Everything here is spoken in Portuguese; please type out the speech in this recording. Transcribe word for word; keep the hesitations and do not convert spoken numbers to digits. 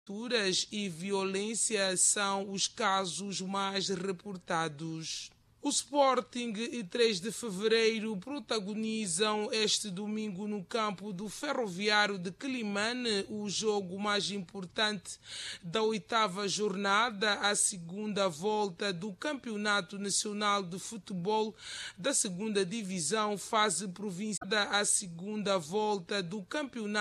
torturas e violência são os casos mais reportados. O Sporting e três de fevereiro protagonizam este domingo no campo do Ferroviário de Quelimane o jogo mais importante da oitava jornada, a segunda volta do Campeonato Nacional de Futebol da segunda Divisão, fase provincial, a segunda volta do Campeonato